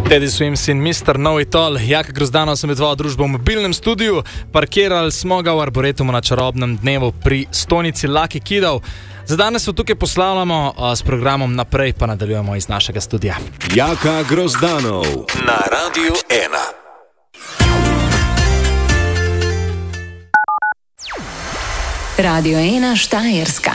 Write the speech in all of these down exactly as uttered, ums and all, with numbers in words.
Teddy Swims in mister Know It All, Jaka Grozdanov sem med tvojo družbo v mobilnem studiu, parkirali smo ga v Arboretumu na čarobnem dnevu pri stojnici Lucky Kidov. Za danes se tukaj poslavljamo, s programom naprej pa nadaljujemo iz našega studia. Jaka Grozdanov na Radiu ena. Radio ena Štajerska.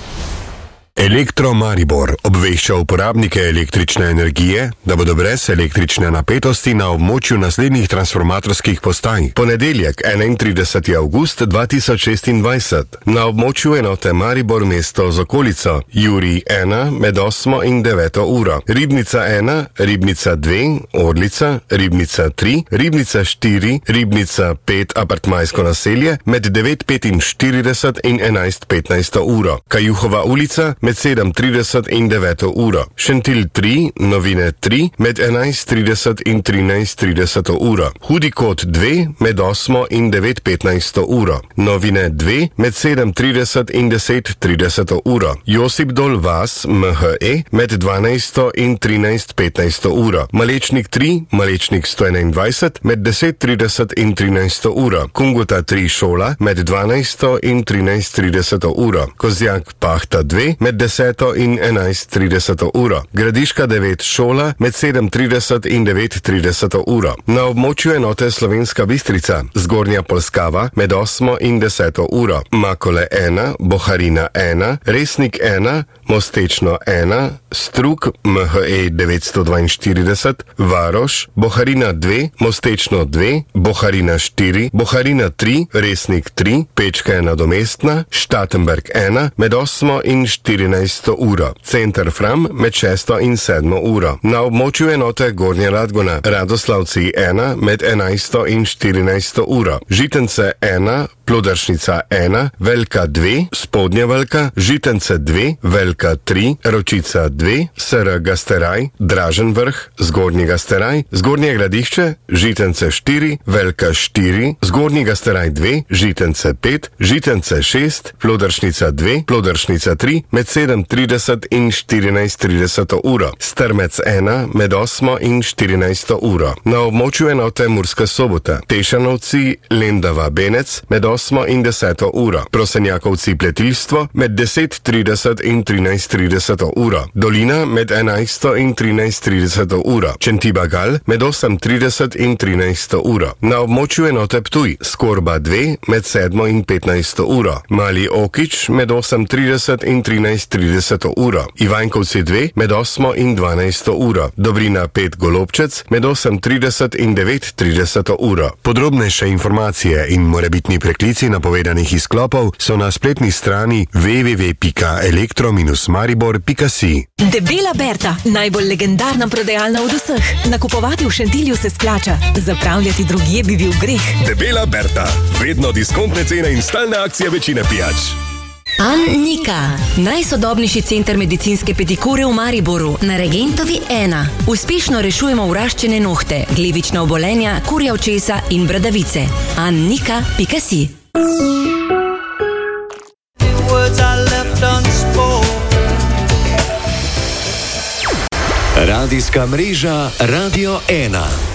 Elektro Maribor obvešča uporabnike električne energije, da bodo brez električne napetosti na območju naslednjih transformatorskih postaj. Ponedeljek, enaintrideseti avgust dva tisoč šestindvajset, na območju enote Maribor mesto z okolico, Jurij ena med osmo in deveto uro, Ribnica ena, Ribnica dve, Orlica, Ribnica tri, Ribnica štiri, Ribnica pet apartmajsko naselje med devet petinštirideset in enajst petnajst uro, Kajuhova ulica med sedem trideset in deveto uro, Šentilj tri, Novine tri, med enajst trideset in trinajst trideset uro, Hudi kot dve, med osmo in devet petnajst uro, Novine dve, med sedem trideset in deset trideset uro, Josip Dol vas, M H E, med dvanajsto in trinajst petnajst uro, Malečnik tri, Malečnik sto enaindvajset, med deset trideset in trinajst uro, Kunguta tri šola, med dvanajsto in trinajst trideset uro, Kozjak Pahta dve, med deseto in enajst trideset uro, Gradiška devet šola med sedem trideset in devet trideset uro, na območju enote Slovenska Bistrica, Zgornja Polskava med osmo in deseto uro, Makole ena, Boharina ena, Resnik ena, Mostečno ena, Strug M H E devetsto dvainštirideset, Varoš, Boharina dve, Mostečno dve, Boharina štiri, Boharina tri, Resnik tri, Pečka je nadomestna, Štatenberg ena med osmo in štirinajsto uro, Center Fram med šesto in sedmo uro, na območju enote Gornja Radgona, Radoslavci ena med enajsto in štirinajsto uro, Žitence ena, Plodaršnica ena, Velka dve, Spodnja Velka, Žitence dve, Velka tri, Ročica dve, S R Gasteraj, Dražen vrh, Zgornji Gasteraj, Zgornje Gradišče, Žitence štiri, Velka štiri, Zgornji Gasteraj dve, Žitence pet, Žitence šest, Plodaršnica dve, Plodaršnica tri, med sedem trideset in štirinajst trideset uro, Strmec ena med osmo in štirinajsto uro, na območju enote Murska Sobota, Tešanovci, Lendava Benec med osmo in deseto uro, Prosenjakovci Pletilstvo med deset trideset in trinajst trideset uro, Dolina med enajsto in trinajst trideset uro, Čentiba Gal med osem trideset in trinajst uro, na območju enote Ptuj, Skorba dve med sedmo in petnajsto uro, Mali Okič med osem trideset in trinajst trideset uro, Ivankovci dve med osmo in dvanajsto uro, Dobrina pet Golobčec med osem trideset in devet trideset uro. Podrobnejše informacije in morebitni preklici napovedanih izklopov so na spletni strani w w w pika elektro maribor pika si. Debela Berta, najbolj legendarna prodajalna od vseh. Nakupovati v Šentilju se splača, zapravljati drugje bi bil greh. Debela Berta, vedno diskontne cene in stalne akcije večine pijač. Annika, najsodobnejši center medicinske pedikure v Mariboru, na Regentovi ena. Uspešno rešujemo vraščene nohte, glivična obolenja, kurja očesa in bradavice. Annika pika si. Radijska mreža Radio ena.